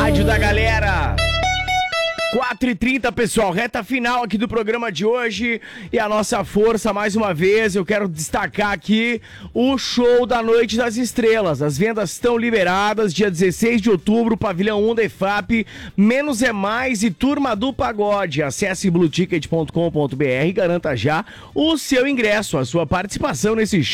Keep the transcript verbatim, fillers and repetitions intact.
Rádio da Galera. quatro e trinta, pessoal, reta final aqui do programa de hoje e a nossa força, mais uma vez, eu quero destacar aqui o show da Noite das Estrelas. As vendas estão liberadas, dia dezesseis de outubro, pavilhão um da E F A P, Menos é Mais e Turma do Pagode. Acesse blue ticket ponto com ponto b r e garanta já o seu ingresso, a sua participação nesse show.